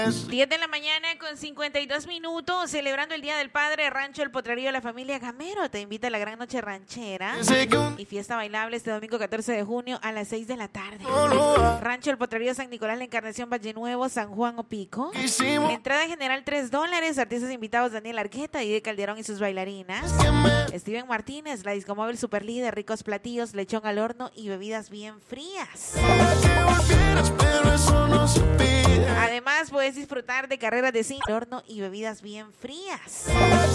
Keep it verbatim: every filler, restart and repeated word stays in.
diez de la mañana con cincuenta y dos minutos, celebrando el Día del Padre, Rancho El Potrerío de la familia Gamero te invita a la gran noche ranchera y fiesta bailable este domingo catorce de junio a las seis de la tarde. Rancho El Potrerío San Nicolás, La Encarnación, Valle Nuevo, San Juan o Pico. Entrada general tres dólares, artistas invitados Daniel Argueta, Ide Calderón y sus bailarinas. Steven Martínez, la discomóvil super líder, ricos platillos, lechón al horno y bebidas bien frías. Además, puedes disfrutar de carreras de cine, horno y bebidas bien frías.